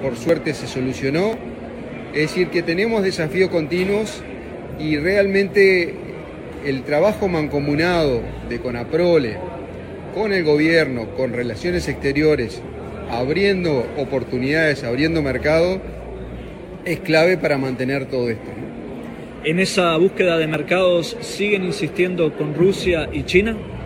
por suerte se solucionó. Es decir, que tenemos desafíos continuos y realmente el trabajo mancomunado de CONAPROLE, con el gobierno, con Relaciones Exteriores, abriendo oportunidades, abriendo mercado, es clave para mantener todo esto, ¿no? En esa búsqueda de mercados, ¿siguen insistiendo con Rusia y China?